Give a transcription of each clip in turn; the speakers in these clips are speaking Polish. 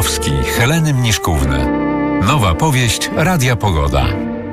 Kozłowski, Heleny Mniszkówny. Nowa powieść Radia Pogoda.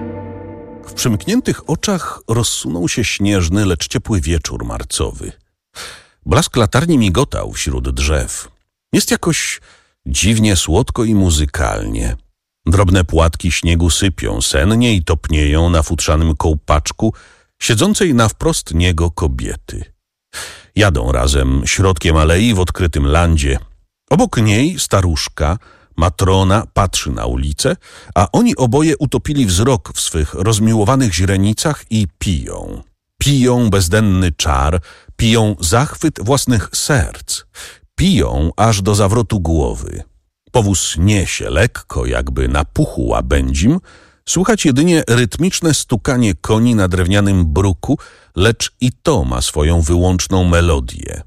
W przymkniętych oczach rozsunął się śnieżny, lecz ciepły wieczór marcowy. Blask latarni migotał wśród drzew. Jest jakoś dziwnie słodko i muzykalnie. Drobne płatki śniegu sypią sennie i topnieją na futrzanym kołpaczku siedzącej na wprost niego kobiety. Jadą razem środkiem alei w odkrytym landzie. Obok niej staruszka, matrona, patrzy na ulicę, a oni oboje utopili wzrok w swych rozmiłowanych źrenicach i piją. Piją bezdenny czar, piją zachwyt własnych serc, piją aż do zawrotu głowy. Powóz niesie lekko, jakby na puchu łabędzim, słychać jedynie rytmiczne stukanie koni na drewnianym bruku, lecz i to ma swoją wyłączną melodię.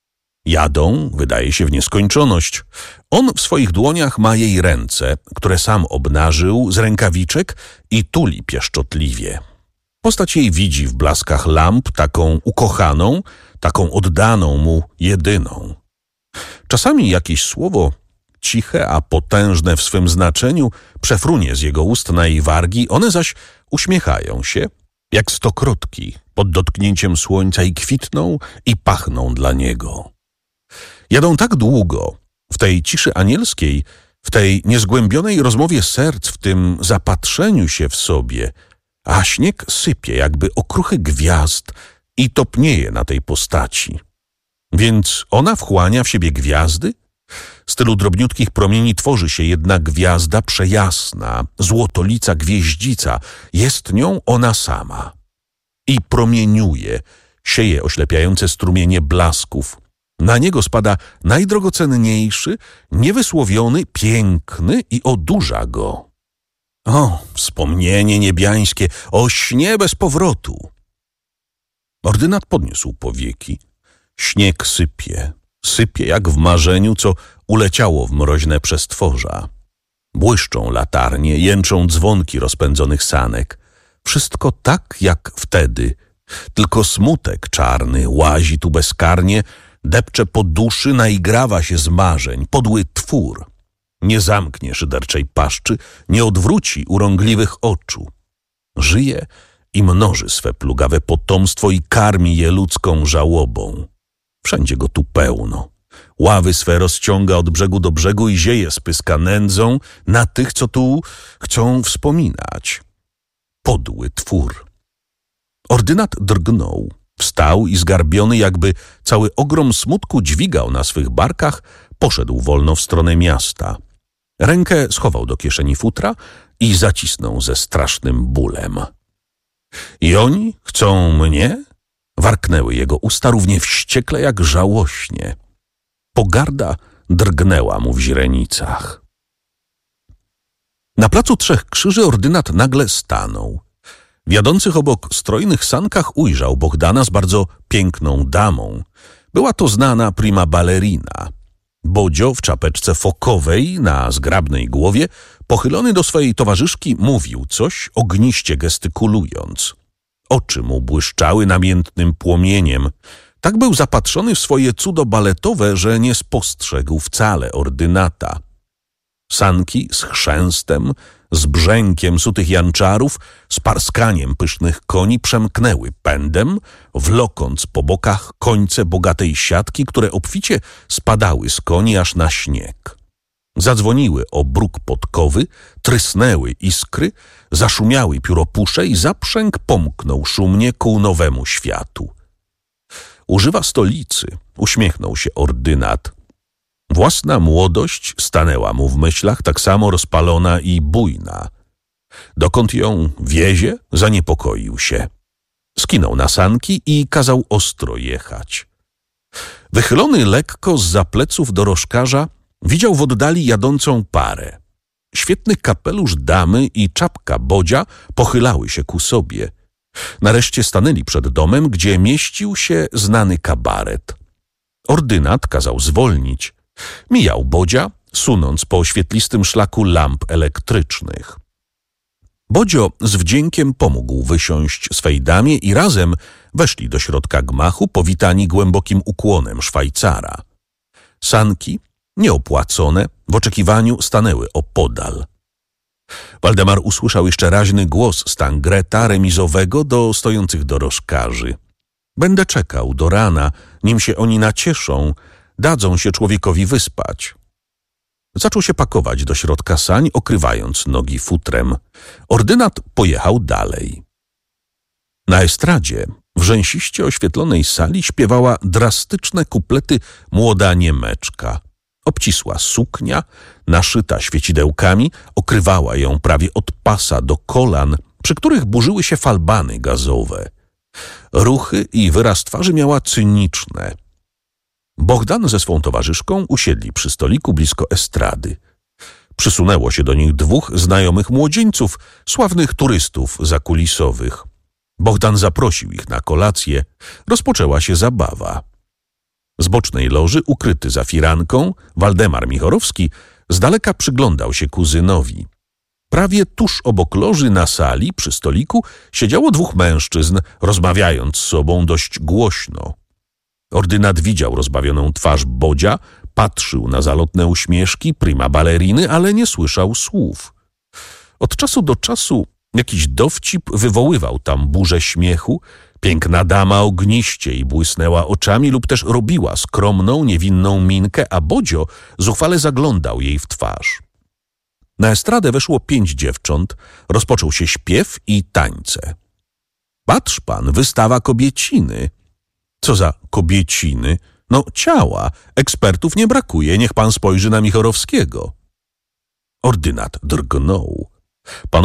Jadą, wydaje się, w nieskończoność. On w swoich dłoniach ma jej ręce, które sam obnażył z rękawiczek i tuli pieszczotliwie. Postać jej widzi w blaskach lamp, taką ukochaną, taką oddaną mu jedyną. Czasami jakieś słowo, ciche, a potężne w swym znaczeniu, przefrunie z jego ust na jej wargi, one zaś uśmiechają się, jak stokrotki, pod dotknięciem słońca i kwitną i pachną dla niego. Jadą tak długo, w tej ciszy anielskiej, w tej niezgłębionej rozmowie serc, w tym zapatrzeniu się w sobie, a śnieg sypie jakby okruchy gwiazd i topnieje na tej postaci. Więc ona wchłania w siebie gwiazdy? Z tylu drobniutkich promieni tworzy się jedna gwiazda przejasna, złotolica gwieździca. Jest nią ona sama. I promieniuje, sieje oślepiające strumienie blasków. Na niego spada najdrogocenniejszy, niewysłowiony, piękny i odurza go. O, wspomnienie niebiańskie, o śnie bez powrotu. Ordynat podniósł powieki. Śnieg sypie. Sypie jak w marzeniu, co uleciało w mroźne przestworza. Błyszczą latarnie, jęczą dzwonki rozpędzonych sanek. Wszystko tak jak wtedy. Tylko smutek czarny łazi tu bezkarnie, depcze po duszy, naigrawa się z marzeń, podły twór. Nie zamknie szyderczej paszczy, nie odwróci urągliwych oczu. Żyje i mnoży swe plugawe potomstwo i karmi je ludzką żałobą. Wszędzie go tu pełno. Ławy swe rozciąga od brzegu do brzegu i zieje spyska nędzą na tych, co tu chcą wspominać. Podły twór. Ordynat drgnął. Wstał i zgarbiony, jakby cały ogrom smutku dźwigał na swych barkach, poszedł wolno w stronę miasta. Rękę schował do kieszeni futra i zacisnął ze strasznym bólem. I oni chcą mnie? Warknęły jego usta równie wściekle jak żałośnie. Pogarda drgnęła mu w źrenicach. Na placu Trzech Krzyży ordynat nagle stanął. W jadących obok strojnych sankach ujrzał Bohdana z bardzo piękną damą. Była to znana prima ballerina. Bodzio w czapeczce fokowej na zgrabnej głowie, pochylony do swojej towarzyszki, mówił coś, ogniście gestykulując. Oczy mu błyszczały namiętnym płomieniem. Tak był zapatrzony w swoje cudo baletowe, że nie spostrzegł wcale ordynata. Sanki z chrzęstem, z brzękiem sutych janczarów, z parskaniem pysznych koni przemknęły pędem, wlokąc po bokach końce bogatej siatki, które obficie spadały z koni aż na śnieg. Zadzwoniły o bruk podkowy, trysnęły iskry, zaszumiały pióropusze i zaprzęg pomknął szumnie ku nowemu światu. Używa stolicy, uśmiechnął się ordynat. Własna młodość stanęła mu w myślach, tak samo rozpalona i bujna. Dokąd ją wiezie, zaniepokoił się. Skinął na sanki i kazał ostro jechać. Wychylony lekko zza pleców dorożkarza, widział w oddali jadącą parę. Świetny kapelusz damy i czapka Bodzia pochylały się ku sobie. Nareszcie stanęli przed domem, gdzie mieścił się znany kabaret. Ordynat kazał zwolnić. Mijał Bodzia, sunąc po świetlistym szlaku lamp elektrycznych. Bodzio z wdziękiem pomógł wysiąść swej damie i razem weszli do środka gmachu, powitani głębokim ukłonem Szwajcara. Sanki, nieopłacone, w oczekiwaniu stanęły opodal. Waldemar usłyszał jeszcze raźny głos z tangreta remizowego do stojących dorożkarzy. Będę czekał do rana, nim się oni nacieszą, dadzą się człowiekowi wyspać. Zaczął się pakować do środka sań, okrywając nogi futrem. Ordynat pojechał dalej. Na estradzie, w rzęsiście oświetlonej sali, śpiewała drastyczne kuplety młoda Niemeczka. Obcisła suknia, naszyta świecidełkami, okrywała ją prawie od pasa do kolan, przy których burzyły się falbany gazowe. Ruchy i wyraz twarzy miała cyniczne. Bohdan ze swą towarzyszką usiedli przy stoliku blisko estrady. Przysunęło się do nich dwóch znajomych młodzieńców, sławnych turystów zakulisowych. Bohdan zaprosił ich na kolację. Rozpoczęła się zabawa. Z bocznej loży, ukryty za firanką, Waldemar Michorowski z daleka przyglądał się kuzynowi. Prawie tuż obok loży na sali, przy stoliku, siedziało dwóch mężczyzn, rozmawiając z sobą dość głośno. Ordynat widział rozbawioną twarz Bodzia, patrzył na zalotne uśmieszki prima balleriny, ale nie słyszał słów. Od czasu do czasu jakiś dowcip wywoływał tam burzę śmiechu, piękna dama ogniściej błysnęła oczami lub też robiła skromną, niewinną minkę, a Bodzio zuchwale zaglądał jej w twarz. Na estradę weszło 5 dziewcząt, rozpoczął się śpiew i tańce. Patrz pan, wystawa kobieciny. Co za kobieciny? No ciała. Ekspertów nie brakuje, niech pan spojrzy na Michorowskiego. Ordynat drgnął.